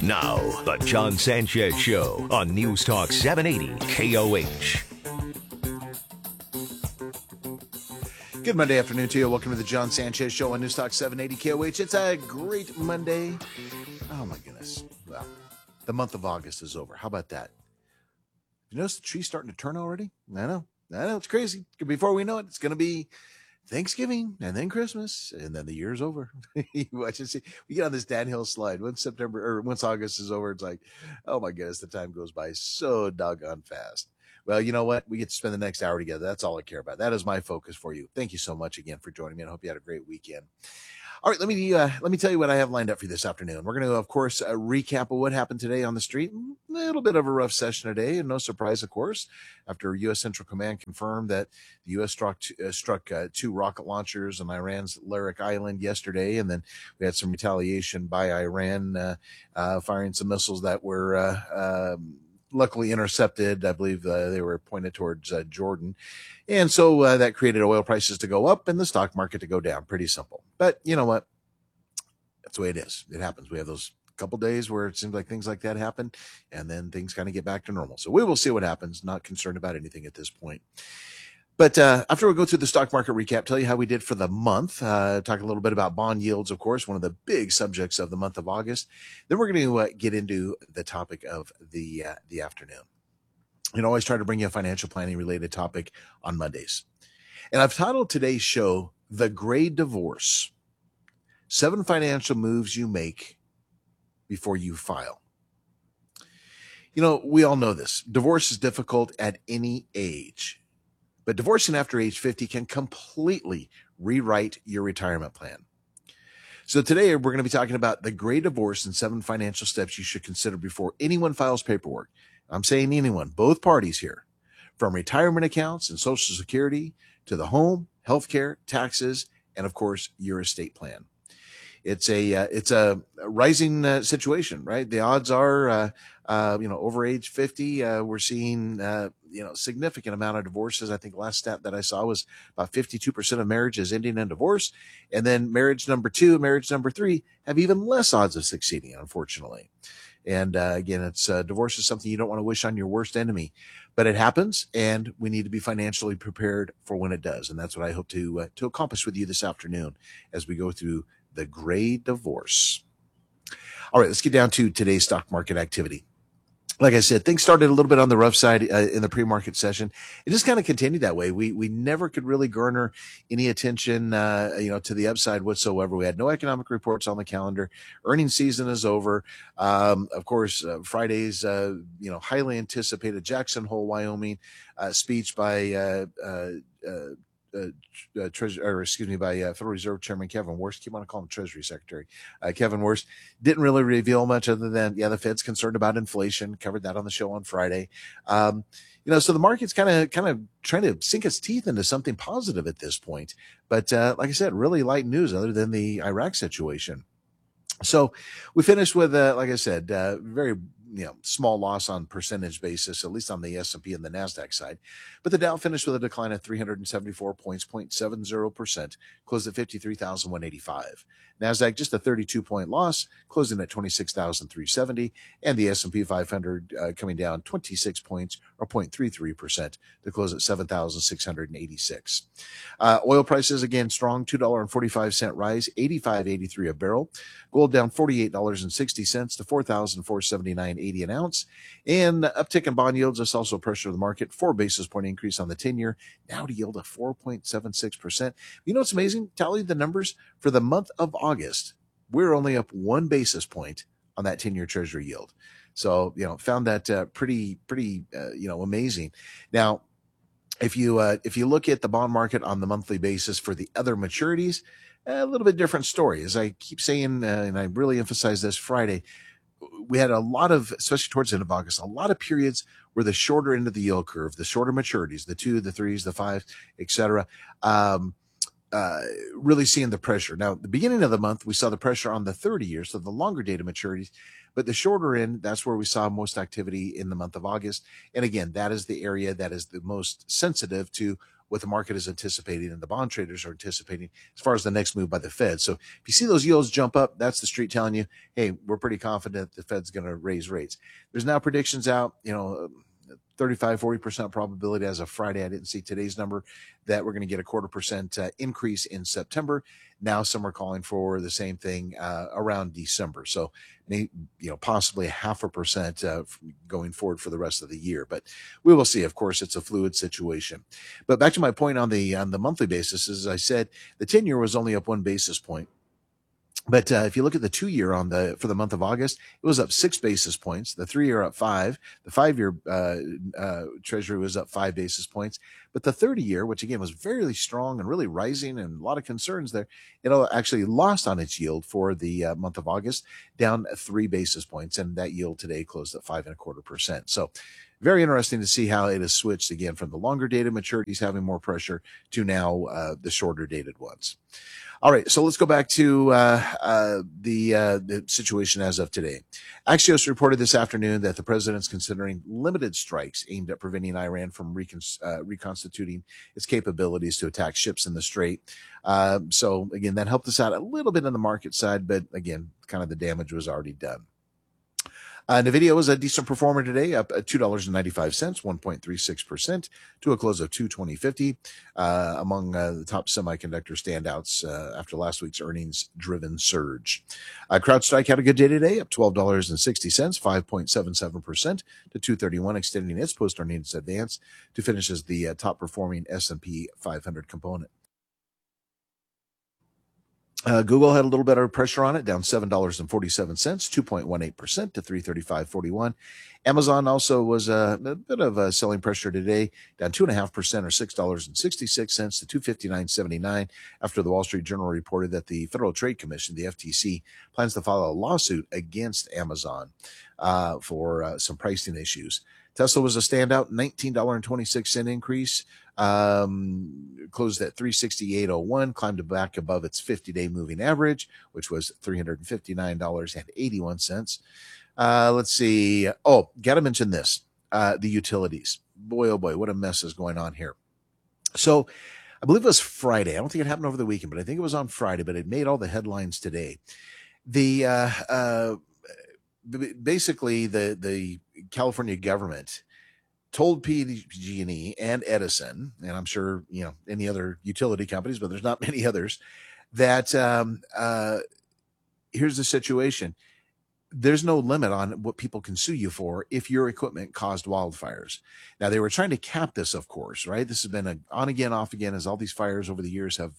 Now, the John Sanchez Show on News Talk 780 KOH. Good Monday afternoon to you. Welcome to the John Sanchez Show on News Talk 780 KOH. It's a great Monday. Oh, my goodness. Well, the month of August is over. How about that? You notice the tree's starting to turn already? I know. It's crazy. Before we know it, it's going to be Thanksgiving and then Christmas, and then the year's over. You watch and see. We get on this downhill slide. Once August is over, it's like, oh, my goodness, the time goes by so doggone fast. Well, you know what? We get to spend the next hour together. That's all I care about. That is my focus for you. Thank you so much again for joining me. And I hope you had a great weekend. All right, let me tell you what I have lined up for you this afternoon. We're going to, of course, recap of what happened today on the street. A little bit of a rough session today, and no surprise, of course, after U.S. Central Command confirmed that the U.S. struck two rocket launchers on Iran's Larak Island yesterday, and then we had some retaliation by Iran firing some missiles that were luckily intercepted. I believe they were pointed towards Jordan. And so that created oil prices to go up and the stock market to go down. Pretty simple. But you know what? That's the way it is. It happens. We have those couple days where it seems like things like that happen, and then things kind of get back to normal. So we will see what happens. Not concerned about anything at this point. But after we go through the stock market recap, tell you how we did for the month, talk a little bit about bond yields, of course, one of the big subjects of the month of August. Then we're going to get into the topic of the afternoon. You know, I always try to bring you a financial planning related topic on Mondays. And I've titled today's show, The Gray Divorce, 7 Financial Moves You Make Before You File. You know, we all know this. Divorce is difficult at any age. But divorcing after age 50 can completely rewrite your retirement plan. So today we're going to be talking about the Gray Divorce and 7 financial steps you should consider before anyone files paperwork. I'm saying anyone, both parties here, from retirement accounts and Social Security to the home, healthcare, taxes, and of course your estate plan. It's a rising situation, right? The odds are, over age 50, we're seeing, significant amount of divorces. I think the last stat that I saw was about 52% of marriages ending in divorce. And then marriage number 2, marriage number 3 have even less odds of succeeding, unfortunately. And again, it's divorce is something you don't want to wish on your worst enemy, but it happens, and we need to be financially prepared for when it does. And that's what I hope to accomplish with you this afternoon as we go through the Gray Divorce. All right, let's get down to today's stock market activity. Like I said, things started a little bit on the rough side in the pre-market session. It just kind of continued that way. We never could really garner any attention, to the upside whatsoever. We had no economic reports on the calendar. Earnings season is over. Of course, Friday's, highly anticipated Jackson Hole, Wyoming, speech by, Federal Reserve Chairman Kevin Warsh. Keep on calling him Treasury Secretary. Kevin Warsh didn't really reveal much other than, the Fed's concerned about inflation. Covered that on the show on Friday. So the market's kind of trying to sink its teeth into something positive at this point. But like I said, really light news other than the Iraq situation. So we finished with, very small loss on percentage basis, at least on the S&P and the NASDAQ side. But the Dow finished with a decline of 374 points, 0.70%, closed at 53,185. NASDAQ just a 32-point loss, closing at 26,370. And the S&P 500 coming down 26 points, or 0.33%, to close at 7,686. Oil prices, again, strong, $2.45 rise, 85.83 a barrel. Gold down $48.60 to $4,479.80 an ounce. And uptick in bond yields is also pressure the market. 4 basis point increase on the 10-year, now to yield a 4.76%. You know what's amazing? Tally the numbers for the month of August. We're only up 1 basis point on that 10-year Treasury yield. So, found that pretty amazing. Now, if you look at the bond market on the monthly basis for the other maturities, a little bit different story. As I keep saying, and I really emphasize this Friday, we had a lot of, especially towards the end of August, a lot of periods where the shorter end of the yield curve, the shorter maturities, the 2, the 3s, the 5s, et cetera, really seeing the pressure. Now, at the beginning of the month, we saw the pressure on the 30 years, so the longer data maturities, but the shorter end, that's where we saw most activity in the month of August. And again, that is the area that is the most sensitive to what the market is anticipating and the bond traders are anticipating as far as the next move by the Fed. So if you see those yields jump up, that's the street telling you, hey, we're pretty confident the Fed's going to raise rates. There's now predictions out, 35-40% probability as of Friday. I didn't see today's number that we're going to get a 0.25% increase in September. Now some are calling for the same thing around December. So possibly 0.5% going forward for the rest of the year. But we will see. Of course, it's a fluid situation. But back to my point on the monthly basis, as I said, the 10-year was only up 1 basis point. But if you look at the 2-year for the month of August, it was up 6 basis points. The 3-year up 5. The 5-year Treasury was up 5 basis points. But the 30-year, which again was very strong and really rising, and a lot of concerns there, it actually lost on its yield for the month of August, down 3 basis points, and that yield today closed at 5.25%. So very interesting to see how it has switched again from the longer dated maturities having more pressure to now the shorter dated ones. All right, so let's go back to the situation as of today. Axios reported this afternoon that the president's considering limited strikes aimed at preventing Iran from reconstituting its capabilities to attack ships in the Strait. So again, that helped us out a little bit on the market side, but again, kind of the damage was already done. NVIDIA was a decent performer today, up at $2.95, 1.36% to a close of $220.50. Among the top semiconductor standouts after last week's earnings-driven surge. CrowdStrike had a good day today, up $12.60, 5.77% to $231, extending its post-earnings advance to finish as the top-performing S&P 500 component. Google had a little better pressure on it, down $7.47, 2.18% to $335.41. Amazon also was a bit of a selling pressure today, down 2.5% or $6.66 to $259.79 after the Wall Street Journal reported that the Federal Trade Commission, the FTC, plans to file a lawsuit against Amazon for some pricing issues. Tesla was a standout, $19.26 increase, closed at 368.01, climbed back above its 50-day moving average, which was $359.81. Let's see. Oh, got to mention this, the utilities. Boy, oh boy, what a mess is going on here. So I believe it was Friday. I don't think it happened over the weekend, but I think it was on Friday, but it made all the headlines today. Basically the California government told PG&E and Edison, and I'm sure, any other utility companies, but there's not many others, that here's the situation. There's no limit on what people can sue you for if your equipment caused wildfires. Now, they were trying to cap this, of course, right? This has been an on again, off again, as all these fires over the years have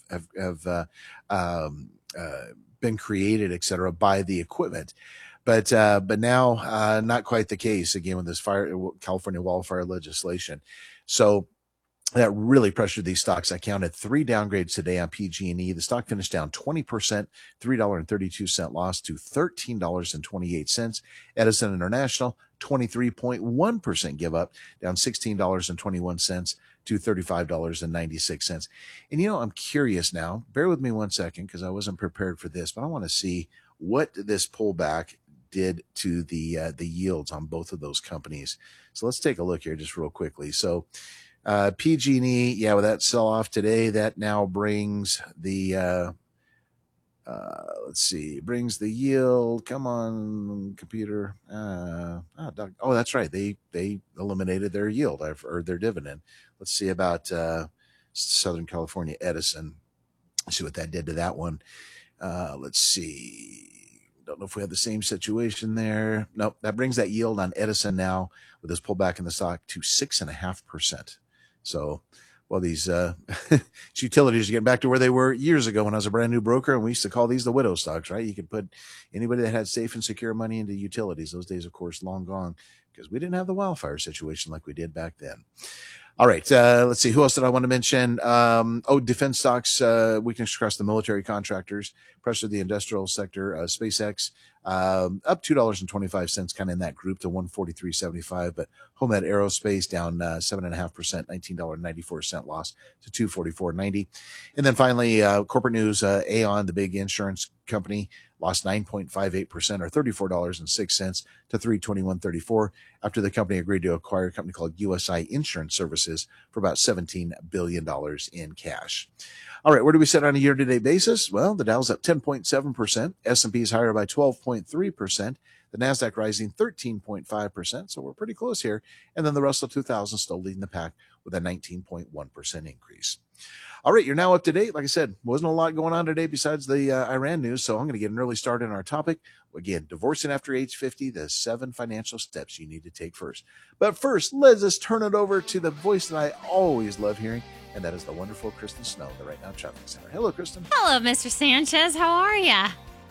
been created, et cetera, by the equipment. But now, not quite the case again with this California wildfire legislation. So that really pressured these stocks. I counted 3 downgrades today on PG&E. The stock finished down 20%, $3.32 loss to $13.28. Edison International, 23.1% give up, down $16.21 to $35.96. And I'm curious now. Bear with me 1 second because I wasn't prepared for this, but I want to see what this pullback did to the yields on both of those companies. So let's take a look here just real quickly. So PG&E, with that sell-off today, that now brings the brings the yield. Come on, computer. That's right. They eliminated their yield or their dividend. Let's see about Southern California Edison. Let's see what that did to that one. Let's see. Don't know if we have the same situation there. Nope. That brings that yield on Edison now with this pullback in the stock to 6.5%. So, these utilities are getting back to where they were years ago when I was a brand new broker, and we used to call these the widow stocks, right? You could put anybody that had safe and secure money into utilities. Those days, of course, long gone because we didn't have the wildfire situation like we did back then. All right. Let's see. Who else did I want to mention? Defense stocks, weakness across the military contractors, pressure the industrial sector, SpaceX, up $2.25, kind of in that group to $143.75. But Homed Aerospace down 7.5%, $19.94 loss to $244.90. And then finally, corporate news, Aon, the big insurance company, lost 9.58% or $34.06 to $321.34 after the company agreed to acquire a company called USI Insurance Services for about $17 billion in cash. All right, where do we sit on a year-to-date basis? Well, the Dow's up 10.7%. S&P is higher by 12.3%. The NASDAQ rising 13.5%, so we're pretty close here. And then the Russell 2000 still leading the pack with a 19.1% increase. All right, you're now up to date. Like I said, wasn't a lot going on today besides the Iran news, so I'm going to get an early start in our topic. Again, divorcing after age 50, the 7 financial steps you need to take first. But first, let's just turn it over to the voice that I always love hearing, and that is the wonderful Kristen Snow, the Right Now Traffic Center. Hello, Kristen. Hello, Mr. Sanchez. How are you?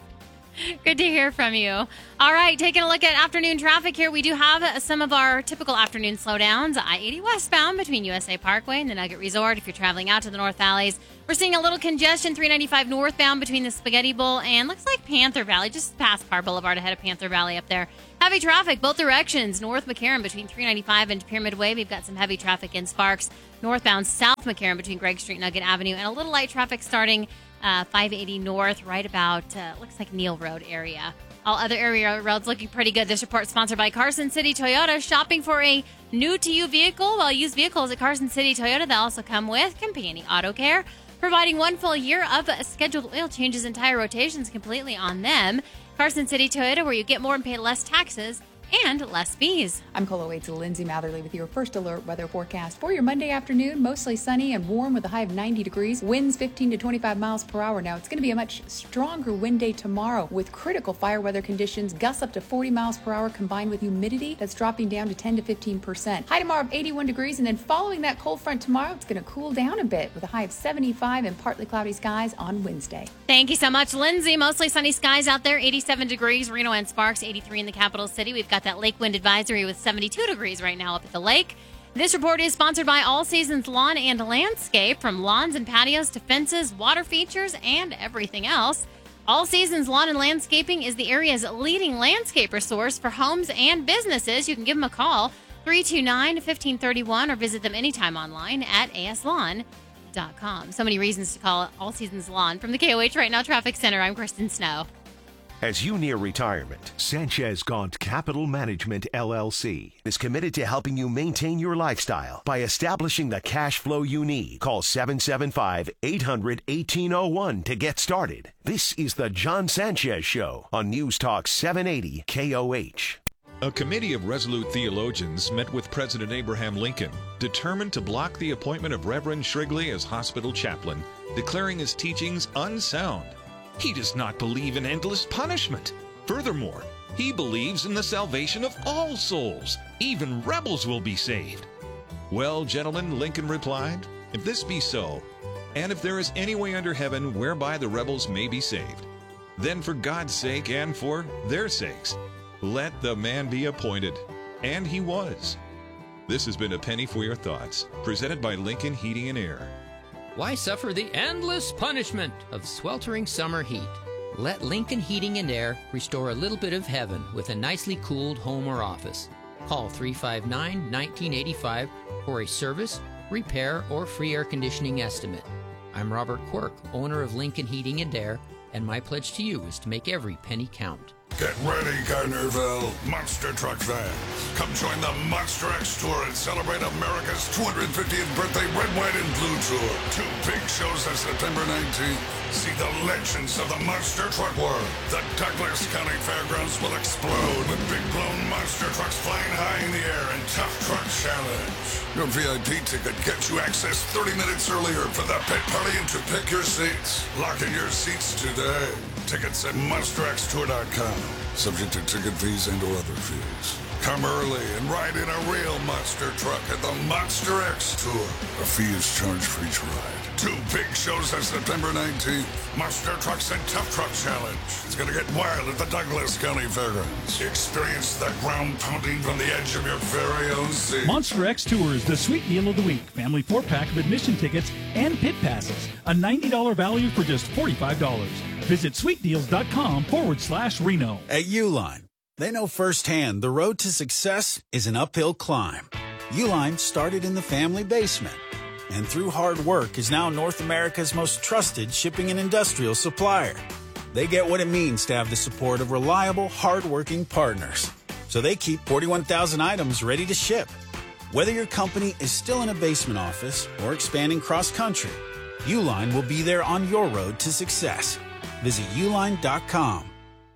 Good to hear from you. All right, taking a look at afternoon traffic here. We do have some of our typical afternoon slowdowns. I-80 westbound between USA Parkway and the Nugget Resort. If you're traveling out to the North Valleys, we're seeing a little congestion. 395 northbound between the Spaghetti Bowl and looks like Panther Valley, just past Parr Boulevard ahead of Panther Valley up there. Heavy traffic both directions. North McCarran between 395 and Pyramid Way. We've got some heavy traffic in Sparks. Northbound South McCarran between Gregg Street and Nugget Avenue. And a little light traffic starting 580 north, right about, looks like Neal Road area. All other area roads looking pretty good. This report sponsored by Carson City Toyota. Shopping for a new-to-you vehicle? Well, used vehicles at Carson City Toyota, they also come with Companion Auto Care, providing 1 full year of scheduled oil changes and tire rotations completely on them. Carson City Toyota, where you get more and pay less taxes and less fees. I'm Cola Waits, Lindsay Matherly with your first alert weather forecast for your Monday afternoon. Mostly sunny and warm with a high of 90 degrees. Winds 15 to 25 miles per hour. Now, it's going to be a much stronger wind day tomorrow with critical fire weather conditions. Gusts up to 40 miles per hour combined with humidity that's dropping down to 10 to 15%. High tomorrow of 81 degrees. And then following that cold front tomorrow, it's going to cool down a bit with a high of 75 and partly cloudy skies on Wednesday. Thank you so much, Lindsay. Mostly sunny skies out there. 87 degrees. Reno and Sparks, 83 in the capital city. We've got that lake wind advisory with 72 degrees right now up at the lake. This report is sponsored by All Seasons Lawn and Landscape. From lawns and patios to fences, water features, and everything else, All Seasons Lawn and Landscaping is the area's leading landscaper source for homes and businesses. You can give them a call, 329-1531, or visit them anytime online at aslawn.com. So many reasons to call All Seasons Lawn. From the KOH Right Now Traffic Center, I'm Kristen Snow. As you near retirement, Sanchez Gaunt Capital Management, LLC is committed to helping you maintain your lifestyle by establishing the cash flow you need. Call 775-800-1801 to get started. This is the John Sanchez Show on News Talk 780 KOH. A committee of resolute theologians met with President Abraham Lincoln, determined to block the appointment of Reverend Shrigley as hospital chaplain, declaring his teachings unsound. He does not believe in endless punishment. Furthermore, he believes in the salvation of all souls. Even rebels will be saved. Well, gentlemen, Lincoln replied, if this be so, and if there is any way under heaven whereby the rebels may be saved, then for God's sake and for their sakes, let the man be appointed. And he was. This has been A Penny for Your Thoughts, presented by Lincoln Heating and Air. Why suffer the endless punishment of sweltering summer heat? Let Lincoln Heating and Air restore a little bit of heaven with a nicely cooled home or office. Call 359-1985 for a service, repair, or free air conditioning estimate. I'm Robert Quirk, owner of Lincoln Heating and Air, and my pledge to you is to make every penny count. Get ready, Gardnerville. Monster Truck fans. Come join the Monster X Tour and celebrate America's 250th birthday Red, White, and Blue Tour. 2 big shows on September 19th. See the legends of the Monster Truck World. The Douglas County Fairgrounds will explode with big blown monster trucks flying high in the air and Tough Truck Challenge. Your VIP ticket gets you access 30 minutes earlier for the pit party and to pick your seats. Lock in your seats today. Tickets at monsterxtour.com. Subject to ticket fees and or other fees. Come early and ride in a real monster truck at the Monster X Tour. A fee is charged for each ride. 2 big shows on September 19th. Monster Trucks and Tough Truck Challenge. It's going to get wild at the Douglas County Fairgrounds. Experience the ground pounding from the edge of your very own seat. Monster X Tour is the sweet deal of the week. Family 4-pack of admission tickets and pit passes. A $90 value for just $45. Visit sweetdeals.com/Reno. At Uline, they know firsthand the road to success is an uphill climb. Uline started in the family basement, and through hard work is now North America's most trusted shipping and industrial supplier. They get what it means to have the support of reliable, hardworking partners. So they keep 41,000 items ready to ship. Whether your company is still in a basement office or expanding cross-country, Uline will be there on your road to success. Visit uline.com.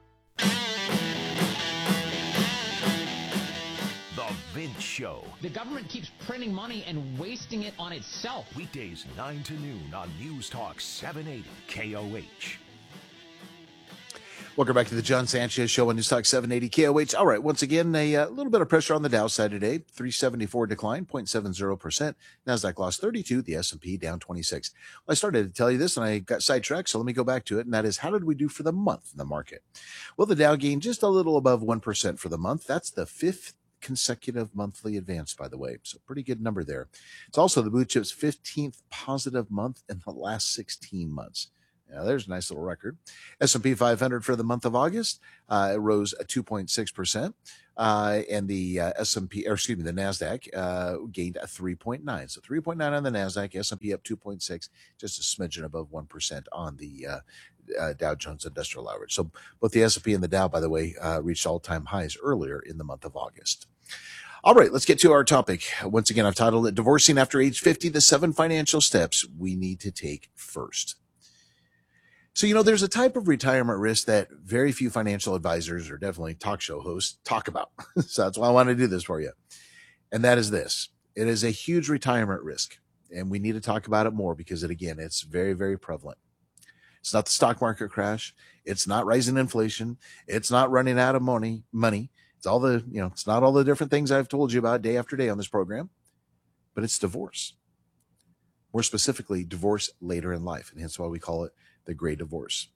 The Vince Show. The government keeps printing money and wasting it on itself. Weekdays 9 to noon on News Talk 780 KOH. Welcome back to the John Sanchez Show on News Talk 780 KOH. All right, once again, a little bit of pressure on the Dow side today. 374 decline, 0.70%. NASDAQ lost 32, the S&P down 26. Well, I started to tell you this, and I got sidetracked, so let me go back to it, and that is, how did we do for the month in the market? Well, the Dow gained just a little above 1% for the month. That's the fifth consecutive monthly advance, by the way. So pretty good number there. It's also the blue chips' 15th positive month in the last 16 months. Yeah, there's a nice little record. S&P 500 for the month of August it rose 2.6%, and the the Nasdaq gained a 3.9. So 3.9 on the Nasdaq, S&P up 2.6, just a smidgen above 1% on the Dow Jones Industrial Average. So both the S&P and the Dow, by the way, reached all-time highs earlier in the month of August. All right, let's get to our topic. Once again, I've titled it "Divorcing After Age 50: The 7 Financial Steps We Need to Take First." So, there's a type of retirement risk that very few financial advisors or definitely talk show hosts talk about. So that's why I want to do this for you. And that is this. It is a huge retirement risk, and we need to talk about it more because it's very, very prevalent. It's not the stock market crash. It's not rising inflation. It's not running out of money. It's all the, it's not all the different things I've told you about day after day on this program, but it's divorce. More specifically, divorce later in life. And hence why we call it the gray divorce.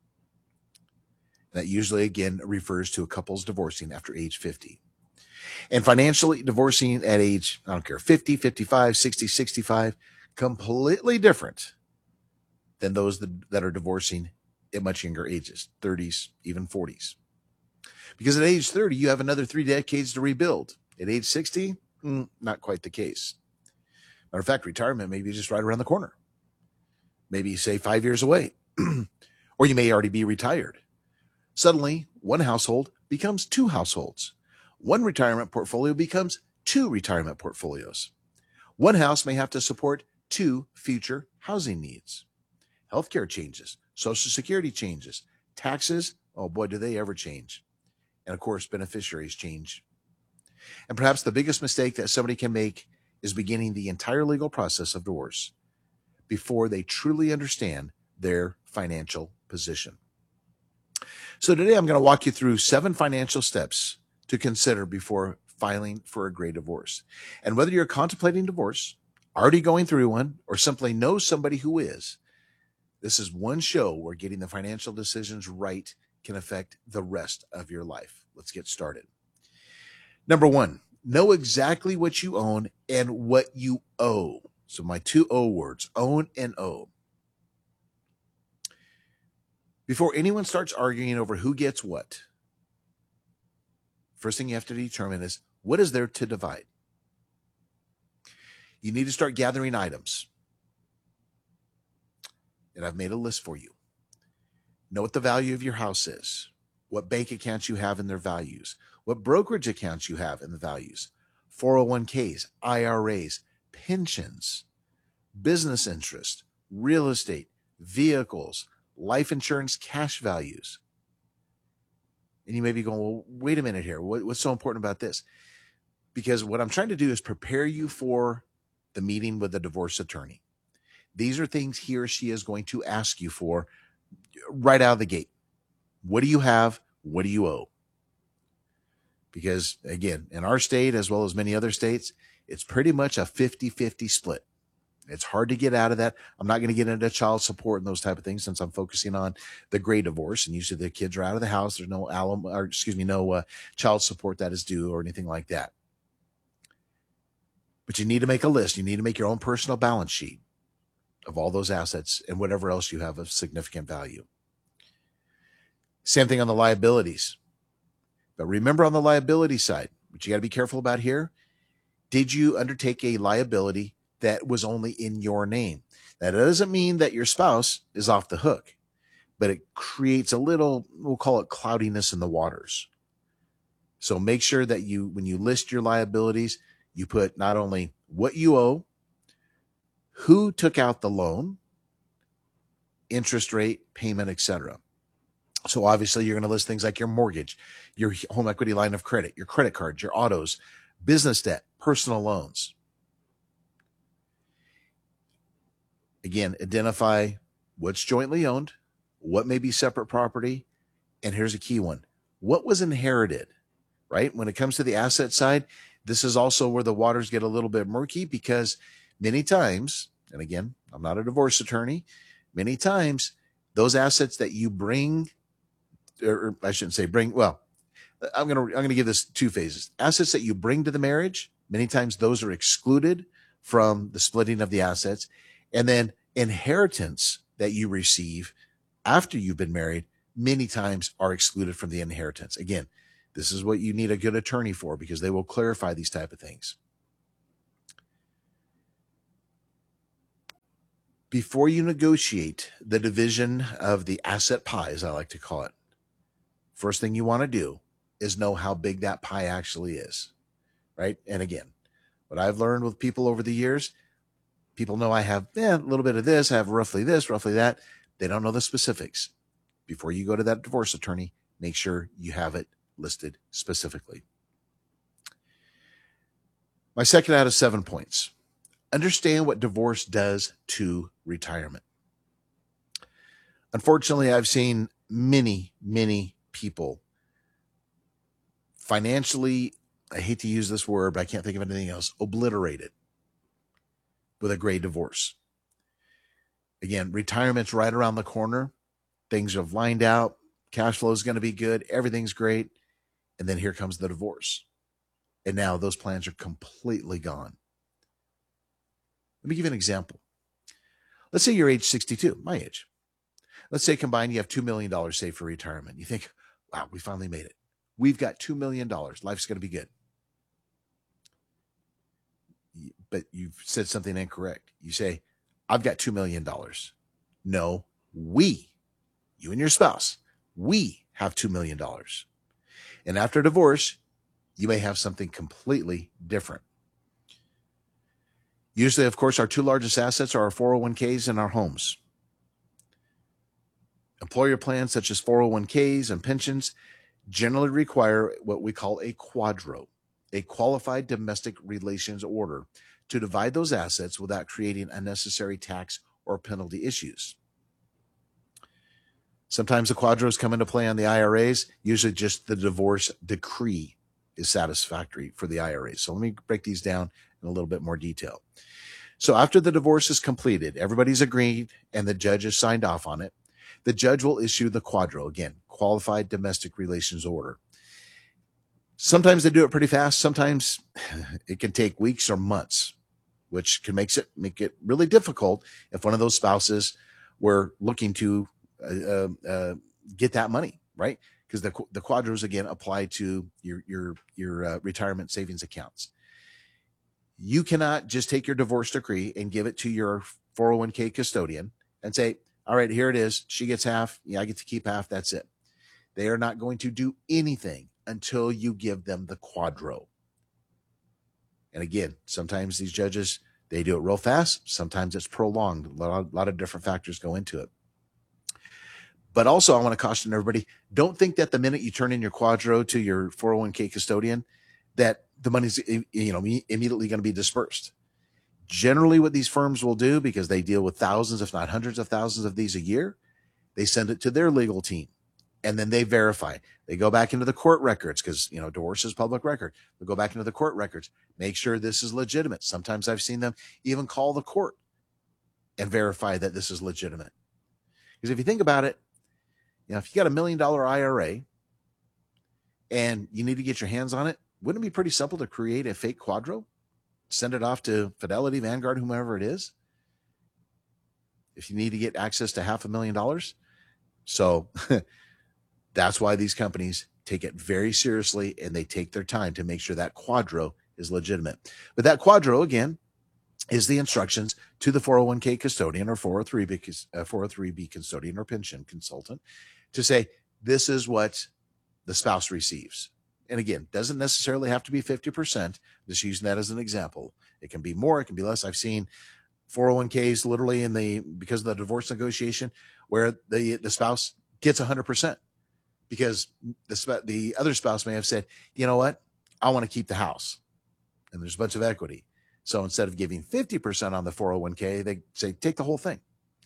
That usually, again, refers to a couple's divorcing after age 50. And financially divorcing at age, 50, 55, 60, 65, completely different than those that are divorcing at much younger ages, 30s, even 40s. Because at age 30, you have another 3 decades to rebuild. At age 60, not quite the case. Matter of fact, retirement may be just right around the corner. Maybe, say, 5 years away. Or you may already be retired. Suddenly, one household becomes 2 households. One retirement portfolio becomes 2 retirement portfolios. One house may have to support 2 future housing needs. Healthcare changes, Social Security changes, taxes, oh boy, do they ever change. And of course, beneficiaries change. And perhaps the biggest mistake that somebody can make is beginning the entire legal process of divorce before they truly understand their financial position. So today I'm going to walk you through 7 financial steps to consider before filing for a gray divorce. And whether you're contemplating divorce, already going through one, or simply know somebody who is, this is one show where getting the financial decisions right can affect the rest of your life. Let's get started. Number 1, know exactly what you own and what you owe. So my 2 O words, own and owe. Before anyone starts arguing over who gets what, first thing you have to determine is, what is there to divide? You need to start gathering items. And I've made a list for you. Know what the value of your house is, what bank accounts you have in their values, what brokerage accounts you have in the values, 401ks, IRAs, pensions, business interest, real estate, vehicles, life insurance, cash values. And you may be going, well, wait a minute here. What's so important about this? Because what I'm trying to do is prepare you for the meeting with the divorce attorney. These are things he or she is going to ask you for right out of the gate. What do you have? What do you owe? Because, again, in our state, as well as many other states, it's pretty much a 50-50 split. It's hard to get out of that. I'm not going to get into child support and those type of things since I'm focusing on the gray divorce. And usually the kids are out of the house. There's no no child support that is due or anything like that. But you need to make a list. You need to make your own personal balance sheet of all those assets and whatever else you have of significant value. Same thing on the liabilities. But remember, on the liability side, what you got to be careful about here, did you undertake a liability that was only in your name? That doesn't mean that your spouse is off the hook, but it creates a little, we'll call it cloudiness in the waters. So make sure that when you list your liabilities, you put not only what you owe, who took out the loan, interest rate, payment, etc. So obviously you're going to list things like your mortgage, your home equity line of credit, your credit cards, your autos, business debt, personal loans. Again, identify what's jointly owned, what may be separate property, and here's a key one. What was inherited, right? When it comes to the asset side, this is also where the waters get a little bit murky because many times, and again, I'm not a divorce attorney, many times those assets that you bring, or I shouldn't say bring, well, I'm going to give this two phases. Assets that you bring to the marriage, many times those are excluded from the splitting of the assets. And then inheritance that you receive after you've been married, many times are excluded from the inheritance. Again, this is what you need a good attorney for because they will clarify these type of things. Before you negotiate the division of the asset pie, as I like to call it, first thing you want to do is know how big that pie actually is, right? And again, what I've learned with people over the years, people know I have a little bit of this, I have roughly this, roughly that. They don't know the specifics. Before you go to that divorce attorney, make sure you have it listed specifically. My second out of 7 points. Understand what divorce does to retirement. Unfortunately, I've seen many, many people financially, I hate to use this word, but I can't think of anything else, obliterated with a great divorce. Again, retirement's right around the corner. Things have lined out. Cash flow is going to be good. Everything's great. And then here comes the divorce. And now those plans are completely gone. Let me give you an example. Let's say you're age 62, my age. Let's say combined you have $2 million saved for retirement. You think, wow, we finally made it. We've got $2 million. Life's going to be good. But you've said something incorrect. You say, I've got $2 million. No, you and your spouse, we have $2 million. And after divorce, you may have something completely different. Usually, of course, our two largest assets are our 401ks and our homes. Employer plans such as 401ks and pensions generally require what we call a quadro, a qualified domestic relations order, to divide those assets without creating unnecessary tax or penalty issues. Sometimes the quadros come into play on the IRAs. Usually just the divorce decree is satisfactory for the IRAs. So let me break these down in a little bit more detail. So after the divorce is completed, everybody's agreed and the judge has signed off on it. The judge will issue the quadro, again, qualified domestic relations order. Sometimes they do it pretty fast. Sometimes it can take weeks or months, which can make it really difficult if one of those spouses were looking to get that money, right? Because the quadros, again, apply to your retirement savings accounts. You cannot just take your divorce decree and give it to your 401k custodian and say, all right, here it is. She gets half. Yeah, I get to keep half. That's it. They are not going to do anything until you give them the quadro. And again, sometimes these judges, they do it real fast. Sometimes it's prolonged. A lot of different factors go into it. But also, I want to caution everybody, don't think that the minute you turn in your quadro to your 401k custodian, that the money's immediately going to be dispersed. Generally, what these firms will do, because they deal with thousands, if not hundreds of thousands of these a year, they send it to their legal team, and then they verify. They go back into the court records because, divorce is public record. They go back into the court records, make sure this is legitimate. Sometimes I've seen them even call the court and verify that this is legitimate. Because if you think about it, if you got $1 million IRA and you need to get your hands on it, wouldn't it be pretty simple to create a fake quadro? Send it off to Fidelity, Vanguard, whomever it is, if you need to get access to $500,000. So that's why these companies take it very seriously and they take their time to make sure that quadro is legitimate. But that quadro, again, is the instructions to the 401k custodian or 403b custodian or pension consultant to say, this is what the spouse receives. And again, doesn't necessarily have to be 50%. Just using that as an example. It can be more, it can be less. I've seen 401ks literally because of the divorce negotiation where the spouse gets 100% because the other spouse may have said, you know what, I want to keep the house. And there's a bunch of equity. So instead of giving 50% on the 401k, they say, take the whole thing.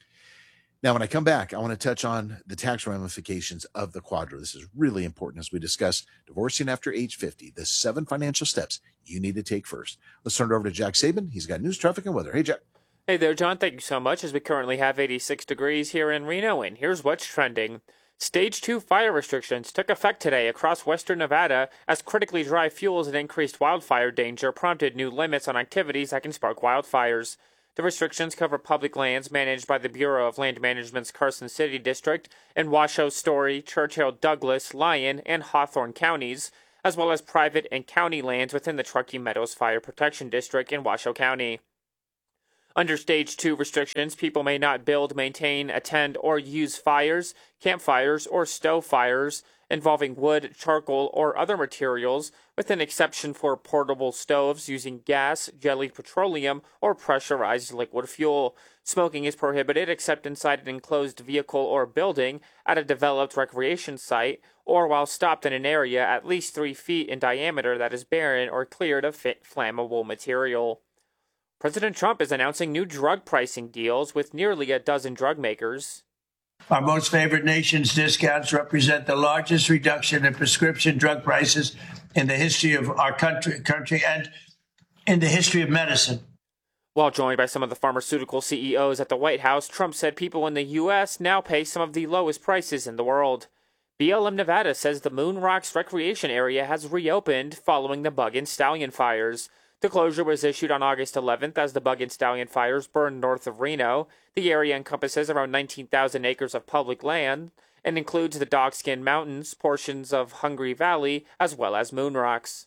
Now, when I come back, I want to touch on the tax ramifications of the Quadro. This is really important as we discuss divorcing after age 50, the 7 financial steps you need to take first. Let's turn it over to Jack Saban. He's got news, traffic, and weather. Hey, Jack. Hey there, John. Thank you so much, as we currently have 86 degrees here in Reno, and here's what's trending. Stage 2 fire restrictions took effect today across western Nevada as critically dry fuels and increased wildfire danger prompted new limits on activities that can spark wildfires. The restrictions cover public lands managed by the Bureau of Land Management's Carson City District and Washoe, Story, Churchill, Douglas, Lyon, and Hawthorne counties, as well as private and county lands within the Truckee Meadows Fire Protection District in Washoe County. Under Stage 2 restrictions, people may not build, maintain, attend, or use fires, campfires, or stove fires involving wood, charcoal, or other materials, with an exception for portable stoves using gas, jellied petroleum, or pressurized liquid fuel. Smoking is prohibited except inside an enclosed vehicle or building, at a developed recreation site, or while stopped in an area at least 3 feet in diameter that is barren or cleared of flammable material. President Trump is announcing new drug pricing deals with nearly a dozen drug makers. Our most favored nation's discounts represent the largest reduction in prescription drug prices in the history of our country and in the history of medicine. While joined by some of the pharmaceutical CEOs at the White House, Trump said people in the U.S. now pay some of the lowest prices in the world. BLM Nevada says the Moon Rocks recreation area has reopened following the Bug and Stallion fires. The closure was issued on August 11th as the Bug and Stallion fires burned north of Reno. The area encompasses around 19,000 acres of public land and includes the Dogskin Mountains, portions of Hungry Valley, as well as Moon Rocks.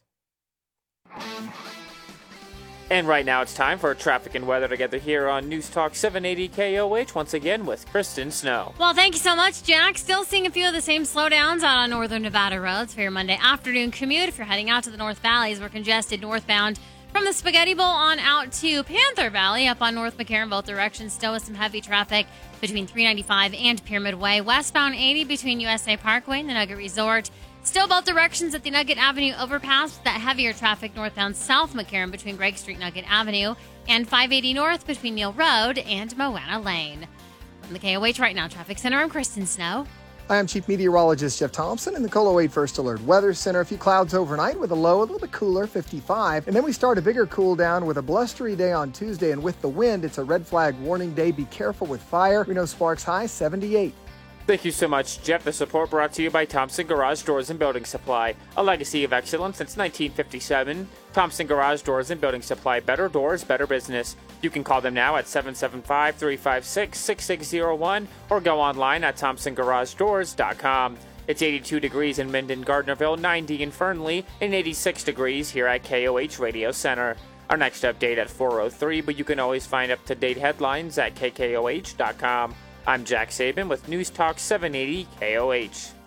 And right now it's time for traffic and weather together here on News Talk 780 KOH, once again with Kristen Snow. Well, thank you so much, Jack. Still seeing a few of the same slowdowns out on northern Nevada roads for your Monday afternoon commute. If you're heading out to the North Valleys, we're congested northbound from the Spaghetti Bowl on out to Panther Valley, up on North McCarran, both directions, still with some heavy traffic between 395 and Pyramid Way. Westbound 80 between USA Parkway and the Nugget Resort. Still both directions at the Nugget Avenue overpass, that heavier traffic northbound South McCarran between Gregg Street, Nugget Avenue, and 580 north between Neal Road and Moana Lane. From the KOH Right Now Traffic Center, I'm Kristen Snow. Hi, I'm Chief Meteorologist Jeff Thompson in the KOLO 8 First Alert Weather Center. A few clouds overnight with a low a little bit cooler, 55. And then we start a bigger cool down with a blustery day on Tuesday. And with the wind, it's a red flag warning day. Be careful with fire. Reno Sparks high, 78. Thank you so much, Jeff. The support brought to you by Thompson Garage Doors and Building Supply, a legacy of excellence since 1957. Thompson Garage Doors and Building Supply, better doors, better business. You can call them now at 775-356-6601 or go online at thompsongaragedoors.com. It's 82 degrees in Minden, Gardnerville, 90 in Fernley, and 86 degrees here at KOH Radio Center. Our next update at 4:03, but you can always find up-to-date headlines at kkoh.com. I'm Jack Saban with News Talk 780 KOH.